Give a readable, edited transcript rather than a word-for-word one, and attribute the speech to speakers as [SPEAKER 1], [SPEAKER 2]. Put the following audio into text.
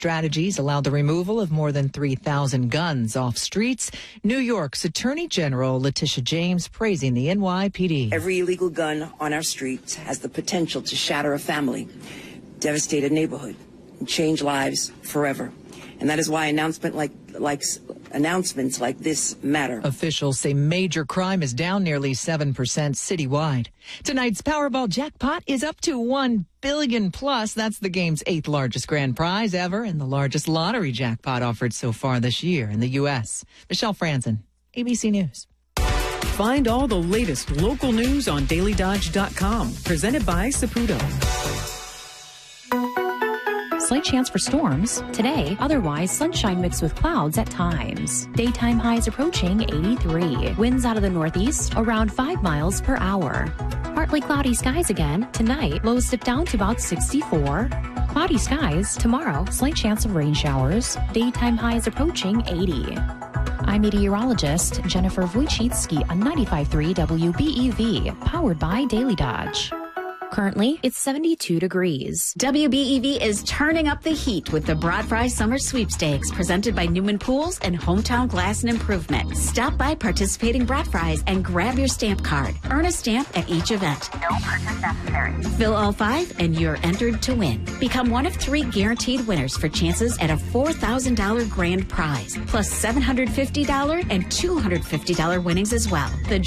[SPEAKER 1] strategies allowed the removal of more than 3,000 guns off streets. New York's Attorney General Letitia James praising the NYPD.
[SPEAKER 2] Every illegal gun on our streets has the potential to shatter a family, devastate a neighborhood, and change lives forever. And that is why announcements like this matter.
[SPEAKER 1] Officials say major crime is down nearly 7% citywide. Tonight's Powerball jackpot is up to $1 billion plus. That's the game's 8th largest grand prize ever and the largest lottery jackpot offered so far this year in the U.S. Michelle Franzen, ABC News.
[SPEAKER 3] Find all the latest local news on DailyDodge.com. Presented by Saputo.
[SPEAKER 4] Slight chance for storms today, otherwise sunshine mixed with clouds at times. Daytime highs approaching 83. Winds out of the northeast around 5 miles per hour. Partly cloudy skies again tonight. Lows dip down to about 64. Cloudy skies tomorrow. Slight chance of rain showers. Daytime highs approaching 80. I'm meteorologist Jennifer Wojcicki on 95.3 WBEV, powered by Daily Dodge. Currently, it's 72 degrees.
[SPEAKER 5] WBEV is turning up the heat with the Broad Fry Summer Sweepstakes presented by Newman Pools and Hometown Glass and Improvement. Stop by participating Broad Fries and grab your stamp card. Earn a stamp at each event.
[SPEAKER 6] No purchase necessary.
[SPEAKER 5] Fill all 5 and you're entered to win. Become one of 3 guaranteed winners for chances at a $4,000 grand prize, plus $750 and $250 winnings as well. The